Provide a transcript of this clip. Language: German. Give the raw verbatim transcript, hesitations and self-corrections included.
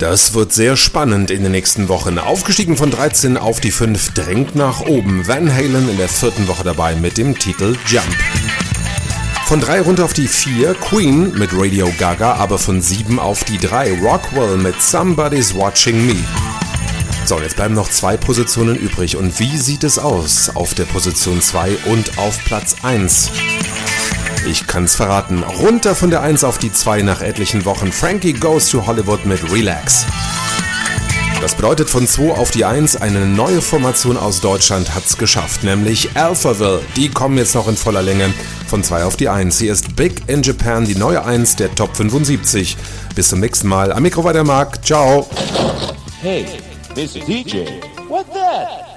Das wird sehr spannend in den nächsten Wochen. Aufgestiegen von dreizehn auf die fünf, drängt nach oben. Van Halen in der vierten Woche dabei mit dem Titel Jump. Von drei runter auf die vier, Queen mit Radio Gaga, aber von sieben auf die drei, Rockwell mit Somebody's Watching Me. So, und jetzt bleiben noch zwei Positionen übrig. Und wie sieht es aus auf der Position zwei und auf Platz eins? Ich kann's verraten. Runter von der eins auf die zwei nach etlichen Wochen. Frankie Goes to Hollywood mit Relax. Das bedeutet, von zwei auf die eins, eine neue Formation aus Deutschland hat's geschafft, nämlich Alphaville. Die kommen jetzt noch in voller Länge von zwei auf die eins. Hier ist Big in Japan, die neue eins der Top fünfundsiebzig. Bis zum nächsten Mal. Am Mikro war der Marc. Ciao. Hey, Mister D J, what's that?